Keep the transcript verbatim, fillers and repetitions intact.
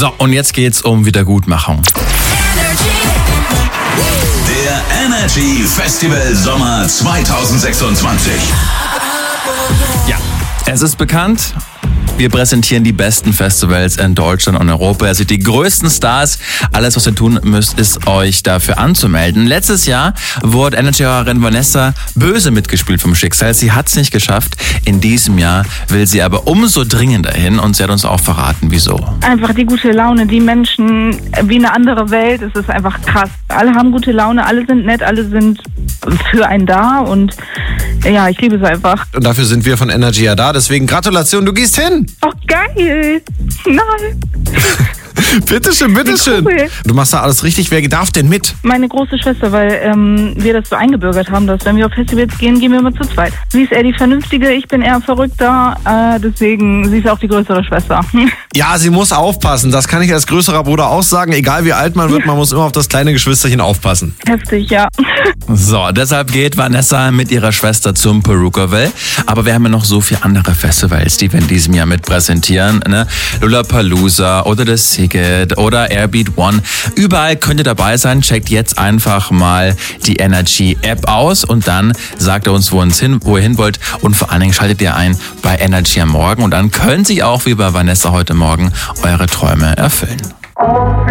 So, und jetzt geht's um Wiedergutmachung. Der Energy Festival Sommer zwanzig sechsundzwanzig. Ja, es ist bekannt. Wir präsentieren die besten Festivals in Deutschland und Europa. Also die größten Stars. Alles, was ihr tun müsst, ist euch dafür anzumelden. Letztes Jahr wurde Energy-Hörerin Vanessa böse mitgespielt vom Schicksal. Sie hat es nicht geschafft. In diesem Jahr will sie aber umso dringender hin und sie hat uns auch verraten, wieso. Einfach die gute Laune, die Menschen wie eine andere Welt. Es ist einfach krass. Alle haben gute Laune, alle sind nett, alle sind für einen da und ja, ich liebe es einfach. Und dafür sind wir von Energy ja da. Deswegen Gratulation, du gehst hin. Oh, geil. Nein. Bitteschön, bitteschön. Cool. Du machst da alles richtig. Wer darf denn mit? Meine große Schwester, weil ähm, wir das so eingebürgert haben, dass wenn wir auf Festivals gehen, gehen wir immer zu zweit. Sie ist eher die Vernünftige, ich bin eher verrückter, äh, deswegen, sie ist auch die größere Schwester. Ja, sie muss aufpassen. Das kann ich als größerer Bruder auch sagen. Egal wie alt man wird, man muss immer auf das kleine Geschwisterchen aufpassen. Heftig, ja. So, deshalb geht Vanessa mit ihrer Schwester zum Perukaville. Aber wir haben ja noch so viele andere Festivals, die wir in diesem Jahr mit präsentieren. Ne? Lollapalooza oder das Ticket oder Airbeat One. Überall könnt ihr dabei sein. Checkt jetzt einfach mal die Energy-App aus und dann sagt ihr uns, wo, uns hin, wo ihr hin wollt. Und vor allen Dingen schaltet ihr ein bei Energy am Morgen. Und dann können sich auch, wie bei Vanessa heute Morgen, eure Träume erfüllen.